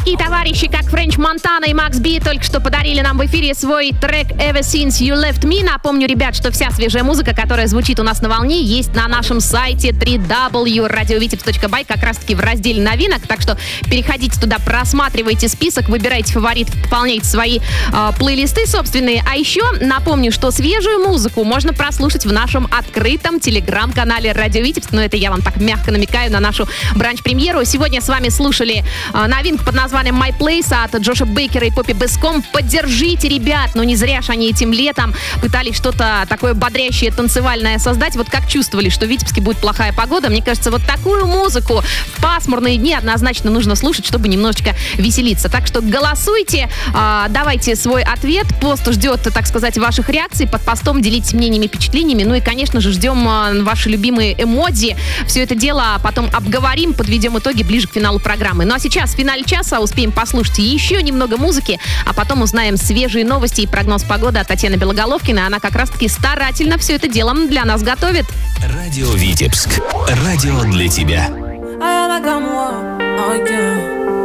Такие товарищи, как Френч Монтана и Макс Би, только что подарили нам в эфире свой трек Ever Since You Left Me. Напомню, ребят, что вся свежая музыка, которая звучит у нас на волне, есть на нашем сайте www.radiovitebsk.by, как раз-таки в разделе новинок. Так что переходите туда, просматривайте список, выбирайте фаворитов, пополняйте свои плейлисты собственные. А еще напомню, что свежую музыку можно прослушать в нашем открытом телеграм-канале Радио Витебск. Но это я вам так мягко намекаю на нашу бранч-премьеру. Сегодня с вами слушали новинку под названием My Place от Джоша Бейкера и Поппи Беском. Поддержите, ребят, не зря же они этим летом пытались что-то такое бодрящее, танцевальное создать. Вот как чувствовали, что в Витебске будет плохая погода. Мне кажется, вот такую музыку в пасмурные дни однозначно нужно слушать, чтобы немножечко веселиться. Так что голосуйте, давайте свой ответ. Пост ждет, так сказать, ваших реакций. Под постом делитесь мнениями, впечатлениями. Ну и, конечно же, ждем ваши любимые эмодзи. Все это дело потом обговорим, подведем итоги ближе к финалу программы. Ну а сейчас в финале часа успеем послушать еще немного музыки, а потом узнаем свежие новости и прогноз погоды от Татьяны Белоголовкиной. Она как раз-таки старательно все это дело для нас готовит. Радио Витебск. Радио для тебя. I am like I'm war. Oh, yeah.